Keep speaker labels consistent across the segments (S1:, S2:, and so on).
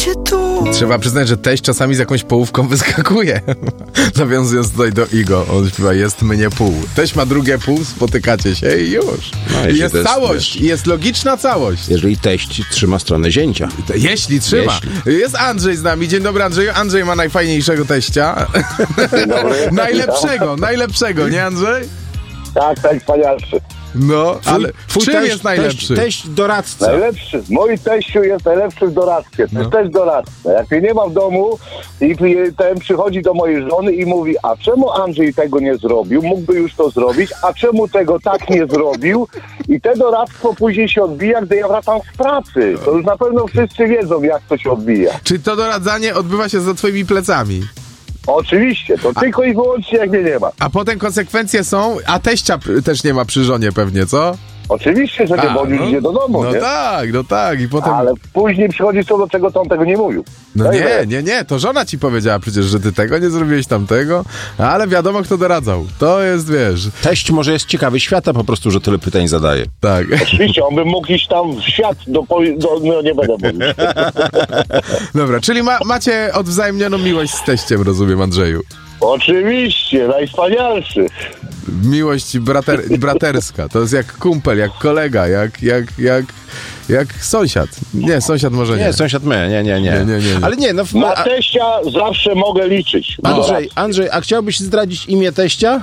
S1: cię tu.
S2: Trzeba przyznać, że teść czasami z jakąś połówką wyskakuje. Nawiązując tutaj do Igo, on śpiewa jest mnie pół. Teść ma drugie pół, spotykacie się i już.
S3: No,
S2: I jest całość, i jest logiczna całość.
S3: Jeżeli teść trzyma stronę zięcia.
S2: Jeśli trzyma. Jest Andrzej z nami. Dzień dobry, Andrzeju. Andrzej ma najfajniejszego teścia.
S4: Dzień dobry.
S2: najlepszego, nie Andrzej?
S4: Tak, wspanialszy.
S2: No, ale w czym
S3: teść,
S2: jest najlepszy?
S3: Teść doradca.
S4: Najlepszy. Mój teściu jest najlepszy w doradztwie. To jest też doradca. Jak mnie nie ma w domu i ten przychodzi do mojej żony i mówi, a czemu Andrzej tego nie zrobił? Mógłby już to zrobić. A czemu tego tak nie zrobił? I te doradztwo później się odbija, gdy ja wracam z pracy. To już na pewno wszyscy wiedzą, jak to się odbija.
S2: Czy to doradzanie odbywa się za twoimi plecami?
S4: Oczywiście, to tylko i wyłącznie jak mnie nie ma.
S2: A potem konsekwencje są, a teścia też nie ma przy żonie pewnie, co?
S4: Oczywiście, że nie, bo on już idzie do domu,
S2: no
S4: nie?
S2: No tak, i potem...
S4: Ale później przychodzi co do czego, to on tego nie mówił.
S2: No nie, to żona ci powiedziała przecież, że ty tego nie zrobiłeś, tamtego, ale wiadomo, kto doradzał. To jest, wiesz...
S3: Teść może jest ciekawy świata po prostu, że tyle pytań zadaje.
S2: Tak.
S4: Oczywiście, on by mógł iść tam w świat, no nie będę mówił.
S2: Dobra, czyli macie odwzajemnioną miłość z teściem, rozumiem, Andrzeju.
S4: Oczywiście, najwspanialszy.
S2: Miłość braterska. To jest jak kumpel, jak kolega, jak sąsiad. Nie, sąsiad może nie.
S3: Nie, sąsiad nie.
S2: Nie.
S3: Ale nie, no...
S4: Na teścia zawsze mogę liczyć.
S3: Andrzej, a chciałbyś zdradzić imię teścia?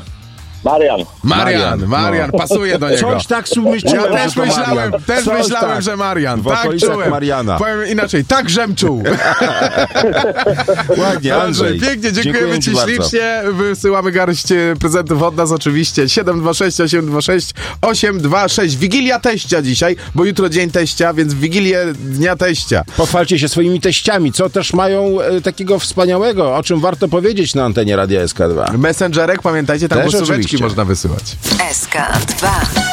S2: Marian, pasuje do niego.
S3: Coś tak myślałem.
S2: Ja też myślałem, że Marian. Tak czułem.
S3: Mariana.
S2: Powiem inaczej, tak żemczuł.
S3: Ładnie, Andrzej.
S2: Pięknie, dziękujemy ci ślicznie. Wysyłamy garść prezentów od nas oczywiście. 726 826 826. Wigilia teścia dzisiaj, bo jutro dzień teścia, więc w Wigilię Dnia Teścia.
S3: Pochwalcie się swoimi teściami, co też mają takiego wspaniałego, o czym warto powiedzieć na antenie Radia SK2.
S2: Messengerek, pamiętajcie, tam
S3: Też
S2: głosóweczki
S3: oczywiście
S2: można wysyłać.
S1: SK2